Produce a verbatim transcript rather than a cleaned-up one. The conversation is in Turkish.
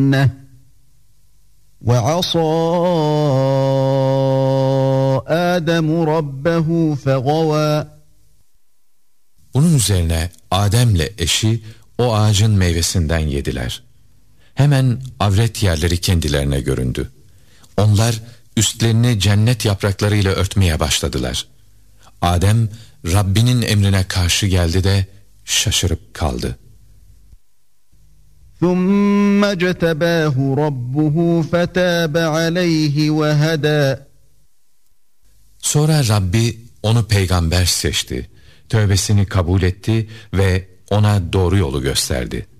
وَعَصَى آدَمُ رَبَّهُ فَغَوَى. Bunun üzerine Adem'le eşi o ağacın meyvesinden yediler. Hemen avret yerleri kendilerine göründü. Onlar üstlerini cennet yapraklarıyla örtmeye başladılar. Adem Rabbinin emrine karşı geldi de şaşırıp kaldı. ثُمَّ اجْتَبَاهُ رَبُّهُ فَتَابَ عَلَيْهِ وَهَدَى. Sonra Rabbi onu peygamber seçti, tövbesini kabul etti ve ona doğru yolu gösterdi.